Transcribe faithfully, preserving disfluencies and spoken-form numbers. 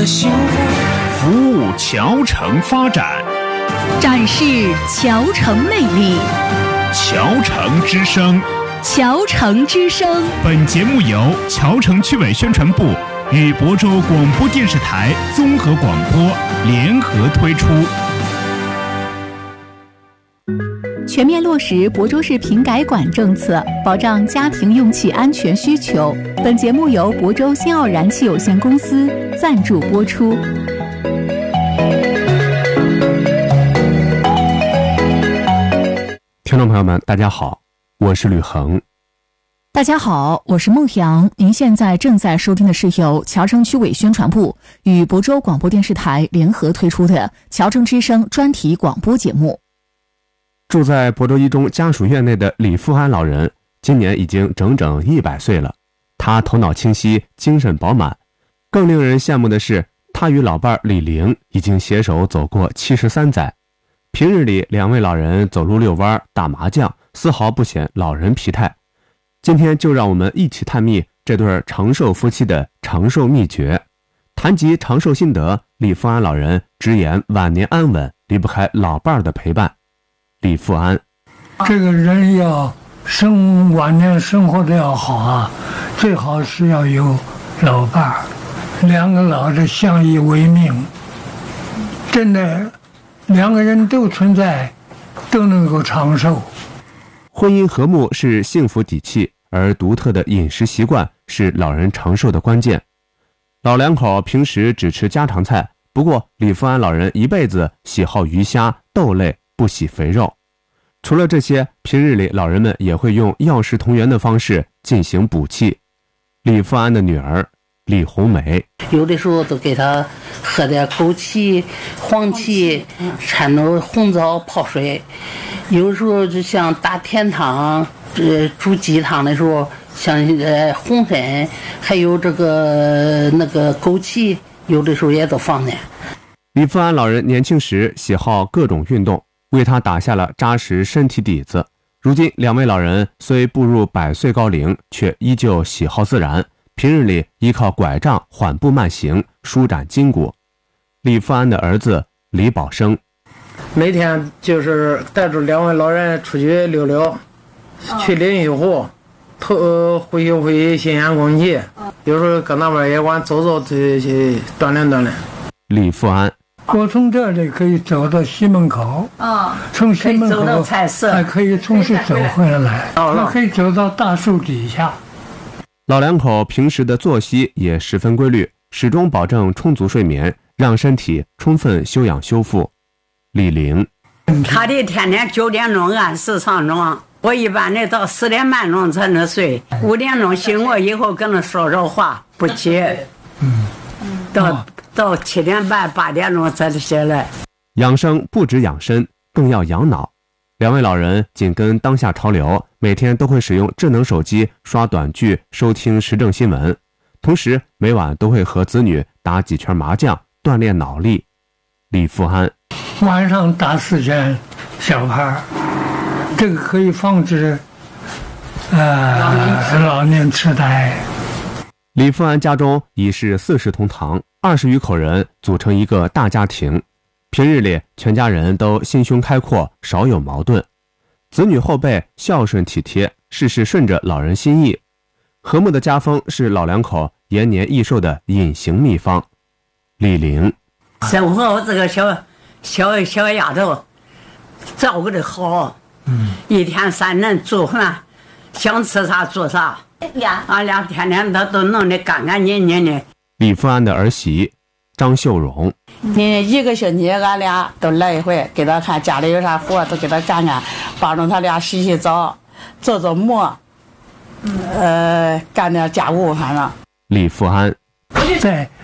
幸福，服务侨城发展， 展示侨城魅力。 侨城之声， 侨城之声。 本节目由侨城区委宣传部与亳州广播电视台综合广播联合推出。 全面落实亳州市瓶改管政策，保障家庭用气安全需求。本节目由亳州新奥燃气有限公司赞助播出。 听众朋友们，大家好，我是吕恒。 大家好，我是孟阳。您现在正在收听的是由侨城区委宣传部与亳州广播电视台联合推出的侨城之声专题广播节目。 住在亳州一中家属院内的李富安老人，今年已经整整一百岁了。他头脑清晰，精神饱满。更令人羡慕的是，他与老伴儿李玲已经携手走过七十三载。平日里，两位老人走路遛弯、打麻将，丝毫不显老人疲态。今天就让我们一起探秘这对长寿夫妻的长寿秘诀。谈及长寿心得，李富安老人直言晚年安稳离不开老伴儿的陪伴。李富安， 这个人要生晚年生活的要好啊，最好是要有老伴儿，两个老的相依为命，真的两个人都存在，都能够长寿。 婚姻和睦是幸福底气，而独特的饮食习惯是老人长寿的关键。老两口平时只吃家常菜，不过李富安老人一辈子喜好鱼虾豆类，不喜肥肉。除了这些，平日里老人们也会用药食同源的方式进行补气。李富安的女儿李红梅， 有的时候都给他喝点枸杞、黄芪掺着红枣泡水，有时候就像打甜汤、呃煮鸡汤的时候，像呃红参还有这个那个枸杞，有的时候也都放点。 李富安老人年轻时喜好各种运动，为他打下了扎实身体底子。如今两位老人虽步入百岁高龄，却依旧喜好自然，平日里依靠拐杖缓步慢行，舒展筋骨。李富安的儿子李宝生， 每天就是带着两位老人出去溜溜，去淋浴湖，头呼吸呼吸新鲜空气，有时候搁那边也管走走，去去锻炼锻炼。 李富安， 我从这里可以走到西门口， 啊， 从西门口走到菜市， 还可以从这走回来，还可以走到大树底下。 老两口平时的作息也十分规律，始终保证充足睡眠，让身体充分休养修复。李玲， 他的天天九点钟按时上床，我一般的到十点半钟才能睡，五点钟醒过以后跟他说说话，不起， 嗯， 到到七点半八点钟才起来。 养生不止养身，更要养脑。两位老人紧跟当下潮流，每天都会使用智能手机刷短剧、收听时政新闻，同时每晚都会和子女打几圈麻将，锻炼脑力。李富安， 晚上打四圈小牌，这个可以防止呃老年痴呆。 李富安家中已是四世同堂，二十余口人组成一个大家庭。平日里，全家人都心胸开阔，少有矛盾。子女后辈孝顺体贴，事事顺着老人心意。和睦的家风是老两口延年益寿的隐形秘方。李玲， 生活我这个小小小丫头照顾的好，嗯，一天三顿做饭，想吃啥做啥，俺俩天天他都弄得干干净净的。 李富安的儿媳张秀荣， 你一个星期俺俩都来一回，给他看家里有啥活都给他干干，帮助他俩洗洗澡，做做馍，呃，干点家务，反正。 李富安， 在